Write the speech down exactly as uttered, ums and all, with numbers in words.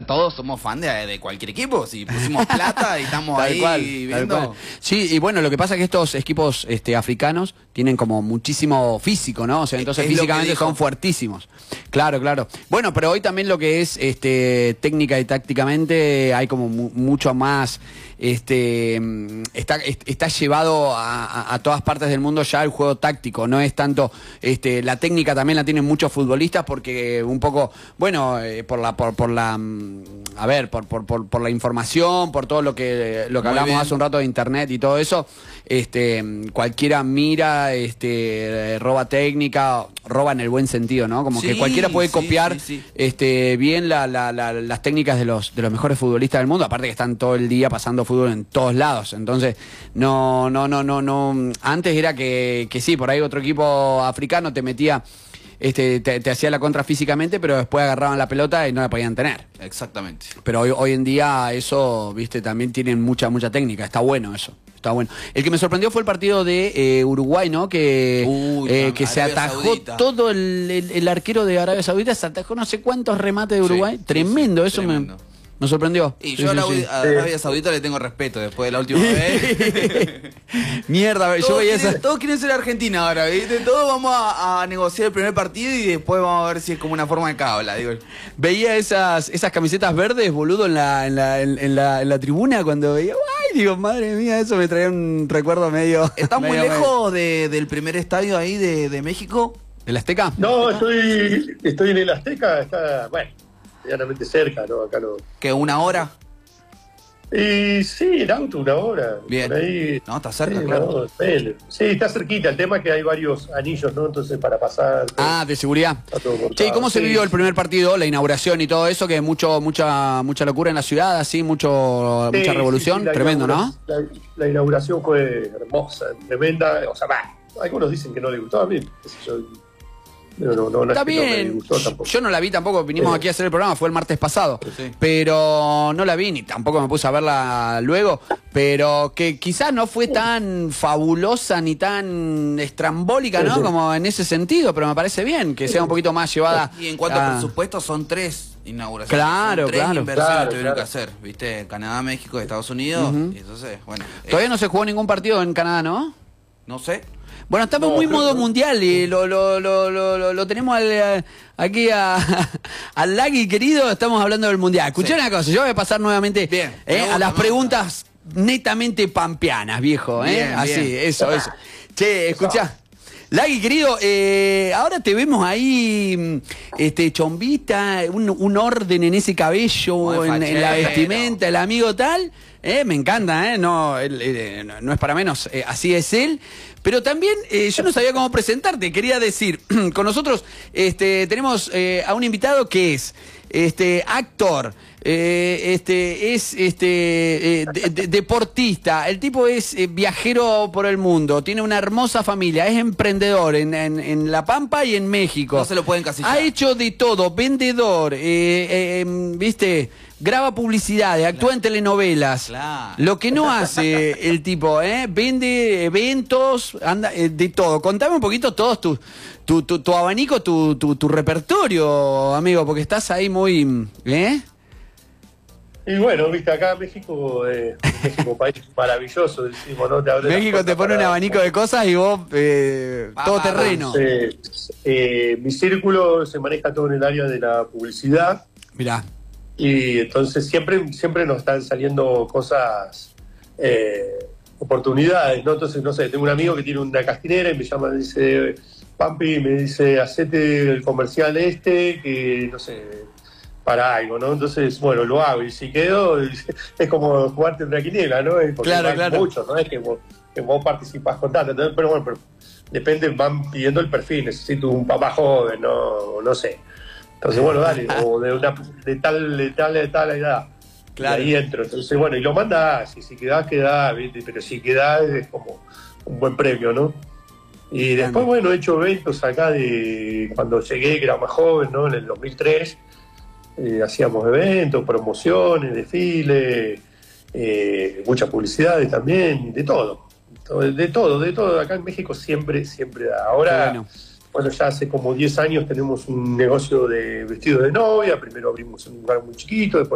todos somos fan de, de cualquier equipo. Si pusimos plata y estamos Tal ahí cual, viendo. tal cual. Sí, y bueno, lo que pasa es que estos equipos este, africanos tienen como muchísimo físico, ¿no? O sea, entonces Es lo que físicamente dijo. son fuertísimos. Claro, claro. Bueno, pero hoy también lo que es este, técnica y tácticamente hay como mu mucho más. Este está, está llevado a, a, a todas partes del mundo ya el juego táctico, no es tanto este, la técnica también la tienen muchos futbolistas porque un poco, bueno, eh, por la por, por la a ver, por, por, por, por la información, por todo lo que lo que Muy hablamos bien. hace un rato de internet y todo eso, este cualquiera mira, este roba técnica, roba en el buen sentido, ¿no? Como Sí, que cualquiera puede sí, copiar sí, sí. este bien la, la, la, las técnicas de los de los mejores futbolistas del mundo, aparte que están todo el día pasando fútbol en todos lados, entonces no no no no no antes era que, que sí, por ahí otro equipo africano te metía este te, te hacía la contra físicamente, pero después agarraban la pelota y no la podían tener. Exactamente. Pero hoy, hoy en día eso, viste, también tienen mucha mucha técnica, está bueno eso. Está bueno. El que me sorprendió fue el partido de eh, Uruguay, ¿no? Que, Uy, eh, que se Arabia atajó Saudita. todo el, el, el arquero de Arabia Saudita, se atajó no sé cuántos remates de Uruguay. Sí, Tremendo, sí, eso tremendo. Me, me sorprendió. Y Sí, yo sí, a, sí. la, a Arabia Saudita le tengo respeto después de la última vez. Mierda, yo Todos veía quieren, esa... todos quieren ser Argentina ahora, ¿viste? Todos vamos a, a negociar el primer partido y después vamos a ver si es como una forma de cabla, digo. Veía esas, esas camisetas verdes, boludo, en la, en la, en, en la, en la tribuna cuando veía, ¡ay! Digo, madre mía, eso me traía un recuerdo medio... ¿Estás muy medio- lejos de, del primer estadio ahí de, de México? ¿El Azteca? No, estoy, estoy en el Azteca, está, bueno, medianamente cerca, ¿no? Acá no. ¿Que una hora? Y sí, en auto una hora. Bien. Por ahí, No, está cerca, sí, claro. no, depende. Sí, está cerquita. El tema es que hay varios anillos, ¿no? Entonces, para pasar. Ah, de seguridad. Está todo cortado. Che, ¿y cómo se Sí. vivió el primer partido, la inauguración y todo eso? Que mucho, mucha, mucha locura en la ciudad, así, mucho, Sí, mucha sí, revolución, sí, la tremendo, ¿no? inauguración- La, la inauguración fue hermosa, tremenda. O sea, va, algunos dicen que no les gustó a mí. qué sé yo, Pero no, no, no Está es que no me bien, gustó tampoco. yo no la vi tampoco, vinimos Sí. aquí a hacer el programa, fue el martes pasado, Sí. pero no la vi ni tampoco me puse a verla luego, pero que quizás no fue tan fabulosa ni tan estrambólica, ¿no? Sí, sí. Como en ese sentido, pero me parece bien que sea un poquito más llevada. Y en cuanto a- a presupuesto, son tres inauguraciones. Claro, son tres claro. inversiones Claro, que tuvieron claro. que hacer, ¿viste? Canadá, México, Estados Unidos. Ujú. Y entonces, bueno. eh, Todavía no se jugó ningún partido en Canadá, ¿no? no sé. Bueno, estamos No, muy creo modo que- mundial y lo, lo, lo, lo, lo- lo tenemos al, eh, aquí a, al Lagui querido, estamos hablando del mundial. Escuché Sí. una cosa, yo voy a pasar nuevamente Bien, eh, me a gusta, las me preguntas netamente pampeanas, viejo. Eh, Bien, Así, bien. eso, eso. Che, escuchá. Lagui, querido, eh, ahora te vemos ahí, mm, este, chombita, un, un orden en ese cabello, Muy en, en la fachero. vestimenta, el amigo tal. Eh, me encanta, eh, no, él, eh, no, no es para menos, eh, así es él. Pero también eh, yo no sabía cómo presentarte, quería decir, con nosotros este, tenemos eh, a un invitado que es este, actor, eh, este, es este, eh, de- de- deportista, el tipo es eh, viajero por el mundo, tiene una hermosa familia, es emprendedor en, en, en La Pampa y en México. No se lo pueden encasillar. Ha hecho de todo, vendedor, eh, eh, em, viste, graba publicidades, actúa en telenovelas. Claro. Lo que no hace el tipo, ¿eh? Vende eventos, anda eh, de todo. Contame un poquito todos tus, tu, tu, tu abanico, tu, tu, tu repertorio, amigo, porque estás ahí muy, ¿eh? Y bueno, viste, acá México, eh, México, país maravilloso, decimos, ¿no? Te abre las México te puertas pone un para- abanico de cosas y vos, eh, Pa, todo pa, pa. terreno. Eh, eh, mi círculo se maneja todo en el área de la publicidad Mirá, y entonces siempre, siempre nos están saliendo cosas, eh, oportunidades, ¿no? Entonces, no sé, tengo un amigo que tiene una castinera y me llama y dice, Pampi, me dice, hacete el comercial este, que no sé, para algo, ¿no? Entonces, bueno, lo hago y si quedo, es como jugarte en una quiniela, ¿no? Porque Claro, van claro. muchos, ¿no? Es que vos, que vos participás con tanto, entonces, pero bueno, pero depende, van pidiendo el perfil, necesito un papá joven, no, no sé. Entonces, bueno, dale, o de, una, de tal, de tal, de tal edad. Claro. Y ahí entro. Entonces, bueno, y lo mandás, y si quedás, quedás, ¿viste? Pero si quedás es como un buen premio, ¿no? Y después, bueno, he hecho eventos acá de cuando llegué, que era más joven, ¿no? En el dos mil tres, eh, hacíamos eventos, promociones, desfiles, eh, muchas publicidades también, de todo. De todo, de todo. Acá en México siempre, siempre da. Ahora, Qué bueno. bueno, ya hace como diez años tenemos un negocio de vestidos de novia. Primero abrimos en un lugar muy chiquito, después